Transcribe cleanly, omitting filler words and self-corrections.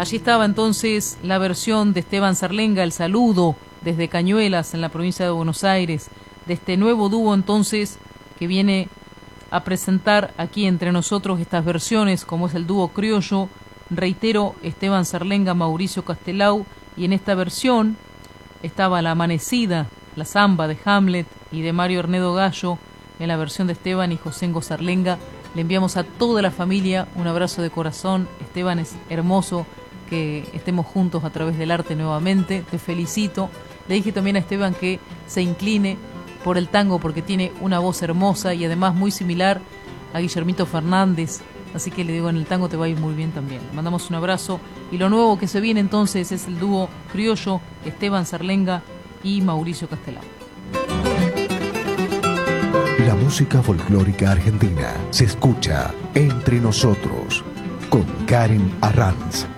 Allí estaba entonces la versión de Esteban Serlenga, El Saludo, desde Cañuelas, en la provincia de Buenos Aires, de este nuevo dúo entonces que viene a presentar aquí entre nosotros estas versiones, como es el dúo criollo, reitero, Esteban Serlenga, Mauricio Castelau, y en esta versión estaba La Amanecida, la samba de Hamlet y de Mario Ernedo Gallo, en la versión de Esteban y Josengo Serlenga. Le enviamos a toda la familia un abrazo de corazón. Esteban, es hermoso que estemos juntos a través del arte nuevamente, te felicito. Le dije también a Esteban que se incline por el tango porque tiene una voz hermosa y además muy similar a Guillermito Fernández, así que le digo, en el tango te va a ir muy bien también. Le mandamos un abrazo y lo nuevo que se viene entonces es el dúo criollo Esteban Serlenga y Mauricio Castelau. La música folclórica argentina se escucha entre nosotros con Karen Arranz.